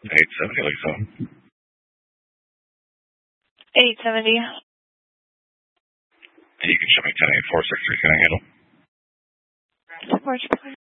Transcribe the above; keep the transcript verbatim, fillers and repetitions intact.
eight seventy, like so. eight seventy. You can show me ten eight four six three, can I handle? Support.